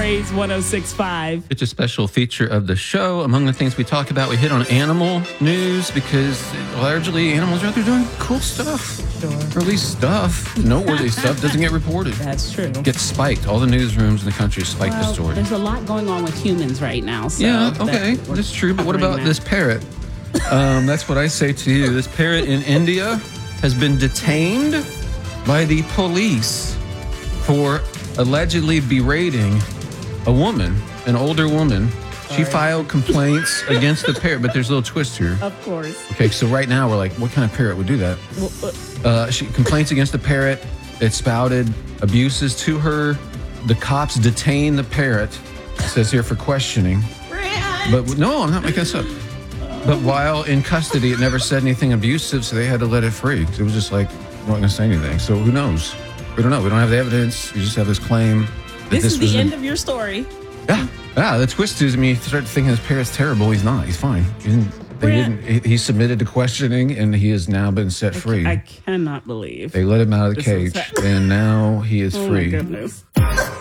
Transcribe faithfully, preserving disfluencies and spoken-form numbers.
Praise one oh six point five. It's a special feature of the show. Among the things we talk about, we hit on animal news because largely animals are out there doing cool stuff. Sure. Or at least stuff. Noteworthy stuff doesn't get reported. That's true. Gets spiked. All the newsrooms in the country spike well, the story. There's a lot going on with humans right now. So yeah, okay. that That's true. But what about that. this parrot? Um, that's what I say to you. This parrot in India has been detained by the police for allegedly berating a woman, an older woman. Sorry. She filed complaints against the parrot, but there's a little twist here. Of course. Okay, so right now we're like, what kind of parrot would do that? Uh, she complaints against the parrot. It spouted abuses to her. The cops detain the parrot. It says here for questioning. But no, I'm not making this up. But while in custody, it never said anything abusive, so they had to let it free. It was just like, I'm not going to say anything. So who knows? We don't know. We don't have the evidence. We just have this claim. This, this is was the a, end of your story. Yeah. Yeah, the twist is, I mean, you start thinking this parrot's terrible. He's not. He's fine. He didn't, they didn't, he, he submitted to questioning, and he has now been set free. I cannot believe. They let him out of the cage, and now he is oh free. My goodness.